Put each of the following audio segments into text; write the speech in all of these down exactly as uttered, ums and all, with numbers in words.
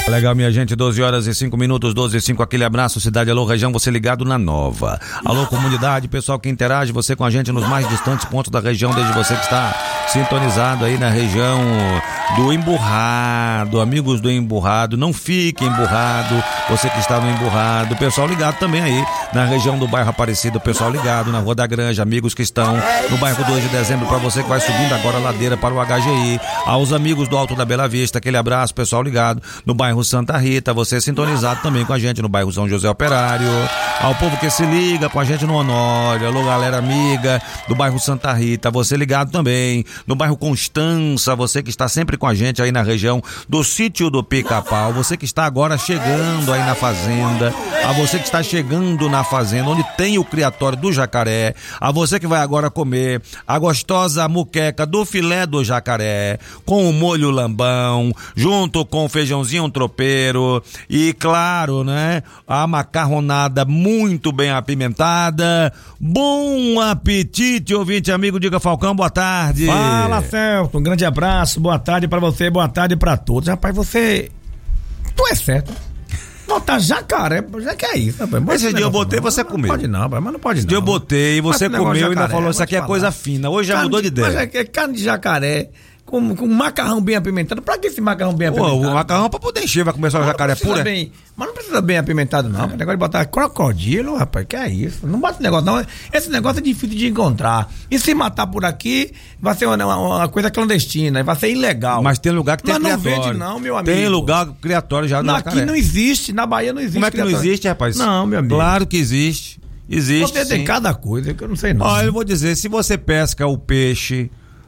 Legal, minha gente, doze horas e cinco minutos, doze e cinco, aquele abraço, cidade, alô, região, você ligado na Nova. Alô, comunidade, pessoal que interage, você com a gente nos mais distantes pontos da região, desde você que está sintonizado aí na região do Emburrado, amigos do Emburrado, não fique emburrado, você que está no Emburrado, pessoal ligado também aí na região do bairro Aparecido, pessoal ligado na Rua da Granja, amigos que estão no bairro dois de dezembro, para você que vai subindo agora a ladeira para o H G I, aos amigos do Alto da Bela Vista, aquele abraço, pessoal ligado no bairro Santa Rita, você sintonizado também com a gente no bairro São José Operário, ao povo que se liga com a gente no Honório, alô galera amiga do bairro Santa Rita, você ligado também no bairro Constança, você que está sempre com a gente aí na região do Sítio do Pica-Pau, você que está agora chegando aí na fazenda, a você que está chegando na fazenda, onde tem o criatório do jacaré, a você que vai agora comer a gostosa muqueca do filé do jacaré, com o molho lambão, junto com o feijãozinho tropeiro e, claro, né, a macarronada muito bem apimentada. Bom apetite, ouvinte amigo, diga Falcão, boa tarde. Fala, Celso, um grande abraço, boa tarde pra você, boa tarde pra todos. Rapaz, você, tu é certo. Botar jacaré, já que é isso, rapaz. Esse dia eu botei, não, você não comeu. Não pode não, mas não pode não. Esse dia eu botei, você comeu e ainda falou, isso aqui é falar. coisa fina. Hoje já carne, mudou de ideia. Mas é, é carne de jacaré, com, com macarrão bem apimentado. Pra que esse macarrão bem Pô, apimentado? o macarrão pra poder encher, vai começar a jacaré pura? Bem, mas não precisa bem apimentado não, é. O negócio de botar crocodilo, rapaz, que é isso? Não bota esse negócio não, esse negócio é difícil de encontrar. E se matar por aqui, vai ser uma, uma, uma coisa clandestina, vai ser ilegal. Mas tem lugar que tem mas criatório. Não vende não, meu amigo. Tem lugar criatório já não, na aqui jacaré. não existe, na Bahia não existe. Como é que criatório? Não existe, rapaz? Não, meu amigo. Claro que existe. Existe, Você tem sim. cada coisa que eu não sei não. Olha, eu vou dizer, se você pesca o peixe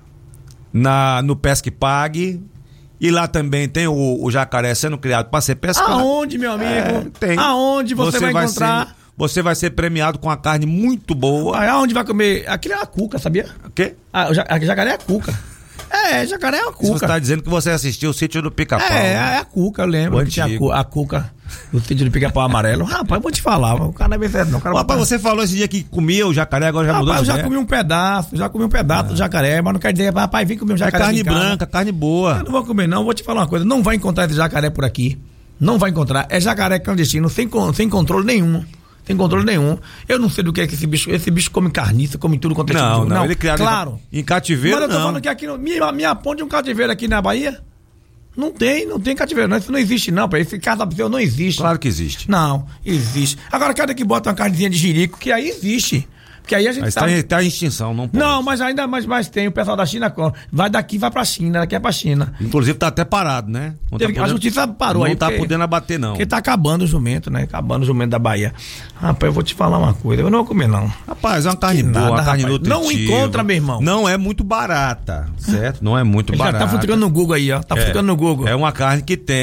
na, no Pesque Pague, e lá também tem o, o jacaré sendo criado para ser pescado. Aonde, meu amigo? É, tem. Aonde você, você vai encontrar? Ser, você vai ser premiado com a carne muito boa. Ah, aonde vai comer? Aquilo é a cuca, sabia? O quê? Ah, o jacaré é a cuca. É, jacaré é a cuca. Você tá dizendo que você assistiu o Sítio do Pica-Pau. É, é a cuca, eu lembro. O que tinha a, cu, a cuca do Sítio do Pica-Pau amarelo. Rapaz, eu vou te falar, o cara não é bem certo não. Cara, rapaz, você falou esse dia que comia o jacaré, agora já rapaz, mudou de eu já ideia. comi um pedaço, já comi um pedaço ah. do jacaré, mas não quer dizer, rapaz, vem comer um jacaré. É carne branca, carne boa. Eu não vou comer não, vou te falar uma coisa, não vai encontrar esse jacaré por aqui. Não vai encontrar, é jacaré clandestino, sem, sem controle nenhum. Sem controle nenhum. Eu não sei do que é que esse bicho. Esse bicho come carniça, come tudo quanto é não, tipo. não, não, ele criado claro. Em cativeiro, não. Mas eu tô não. falando que aqui. No, minha, minha ponte é um cativeiro aqui na Bahia. Não tem, não tem cativeiro. Não, isso não existe, não. Esse casa não existe. Claro que existe. Não, existe. Agora, cada que bota uma carnezinha de jirico, que aí existe. Porque aí a gente mas tá... Tá, tá em extinção, não pode. Não, mas ainda mais, mais tem. O pessoal da China vai daqui, vai pra China, daqui é pra China. Inclusive tá até parado, né? Teve, tá podendo, a justiça parou não aí. Não tá porque, podendo abater, não. Porque tá acabando o jumento, né? Acabando o jumento da Bahia. Rapaz, eu vou te falar uma coisa. Eu não vou comer, não. Rapaz, é uma carne que boa, nada, uma carne rapaz. nutritiva. Não encontra, meu irmão. Não é muito barata, certo? Não é muito Ele barata. Já tá futricando no Google aí, ó. Tá é, futricando no Google. É uma carne que tem